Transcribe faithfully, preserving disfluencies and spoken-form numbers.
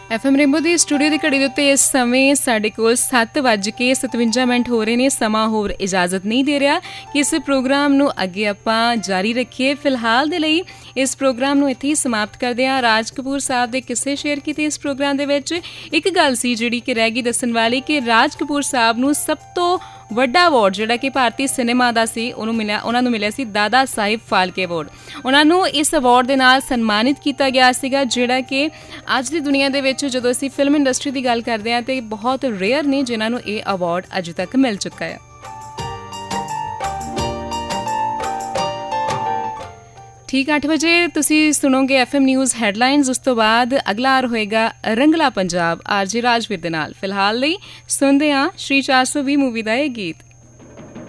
F M rainbow ਦੀ studio ਦੀ ਘੜੀ ਦੇ ਉੱਤੇ ਇਸ ਸਮੇਂ ਸਾਡੇ ਕੋਲ ਸੱਤ ਵੱਜ ਕੇ ਸਤਵੰਜਾ ਮਿੰਟ ਹੋ ਰਹੇ ਨੇ। ਸਮਾਂ ਹੋਰ ਇਜਾਜ਼ਤ ਨਹੀਂ ਦੇ ਰਿਹਾ ਕਿ ਇਸ ਪ੍ਰੋਗਰਾਮ ਨੂੰ ਅੱਗੇ ਆਪਾਂ ਜਾਰੀ ਰੱਖੀਏ। ਫਿਲਹਾਲ ਦੇ ਲਈ ਇਸ ਪ੍ਰੋਗਰਾਮ ਨੂੰ ਇੱਥੇ ਹੀ ਸਮਾਪਤ ਕਰਦੇ ਹਾਂ। ਰਾਜ ਕਪੂਰ ਸਾਹਿਬ ਦੇ ਕਿੱਸੇ ਸ਼ੇਅਰ ਕੀਤੇ ਇਸ ਪ੍ਰੋਗਰਾਮ ਦੇ ਵਿੱਚ। ਇੱਕ ਗੱਲ ਸੀ ਜਿਹੜੀ ਕਿ ਰਹਿ ਗਈ ਦੱਸਣ ਵਾਲੀ ਕਿ ਰਾਜ ਕਪੂਰ ਸਾਹਿਬ ਨੂੰ ਸਭ ਤੋਂ ਵੱਡਾ ਅਵਾਰਡ ਜਿਹੜਾ ਕਿ ਭਾਰਤੀ ਸਿਨੇਮਾ ਦਾ ਸੀ ਉਹਨੂੰ ਮਿਲਿਆ ਉਹਨਾਂ ਨੂੰ ਮਿਲਿਆ ਸੀ ਦਾਦਾ ਸਾਹਿਬ ਫਾਲਕੇ ਅਵਾਰਡ। ਉਹਨਾਂ ਨੂੰ ਇਸ ਅਵਾਰਡ ਦੇ ਨਾਲ ਸਨਮਾਨਿਤ ਕੀਤਾ ਗਿਆ ਸੀਗਾ, ਜਿਹੜਾ ਕਿ ਅੱਜ ਦੀ ਦੁਨੀਆ ਦੇ ਵਿੱਚ ਜਦੋਂ ਅਸੀਂ ਫਿਲਮ ਇੰਡਸਟਰੀ ਦੀ ਗੱਲ ਕਰਦੇ ਹਾਂ ਤਾਂ ਬਹੁਤ ਰੇਅਰ ਨੇ ਜਿਨ੍ਹਾਂ ਨੂੰ ਇਹ ਅਵਾਰਡ ਅਜੇ ਤੱਕ ਮਿਲ ਚੁੱਕਾ ਹੈ। ਠੀਕ ਅੱਠ ਵਜੇ ਤੁਸੀਂ ਸੁਣੋਗੇ ਐਫ ਐਮ ਨਿਊਜ਼ ਹੈਡਲਾਈਨਸ। ਉਸ ਤੋਂ ਬਾਅਦ ਅਗਲਾ ਆਰ ਹੋਏਗਾ ਰੰਗਲਾ ਪੰਜਾਬ ਆਰ ਜੇ ਰਾਜਵੀਰ ਦੇ ਨਾਲ। ਫਿਲਹਾਲ ਲਈ ਸੁਣਦੇ ਹਾਂ ਸ਼੍ਰੀ ਚਾਰ ਸੌ ਵੀਹ ਮੂਵੀ ਦਾ ਇਹ ਗੀਤ।